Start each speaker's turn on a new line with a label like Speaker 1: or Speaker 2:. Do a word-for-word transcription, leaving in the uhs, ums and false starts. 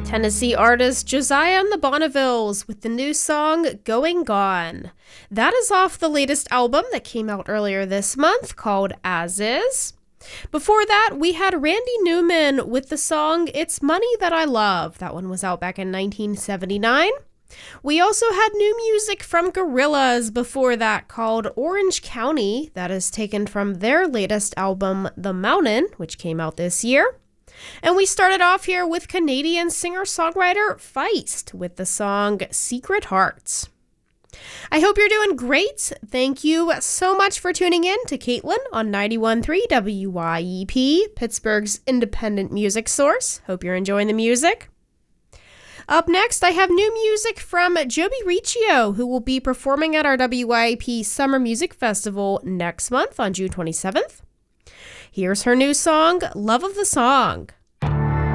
Speaker 1: Tennessee artist Josiah and the Bonnevilles with the new song Going Gone. That is off the latest album that came out earlier this month called As Is. Before that, we had Randy Newman with the song It's Money That I Love. That one was out back in nineteen seventy-nine. We also had new music from Gorillaz before that called Orange County. That is taken from their latest album, The Mountain, which came out this year. And we started off here with Canadian singer-songwriter Feist with the song Secret Hearts. I hope you're doing great. Thank you so much for tuning in to Caitlin on ninety-one point three W Y E P, Pittsburgh's independent music source. Hope you're enjoying the music. Up next, I have new music from Joby Riccio, who will be performing at our W Y E P Summer Music Festival next month on June twenty-seventh. Here's her new song, Love of the Song.